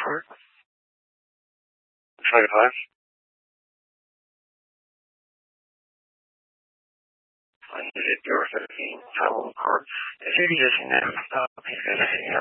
court. 25. I needed your 15 travel court. If you just never stop, he's going to hang out.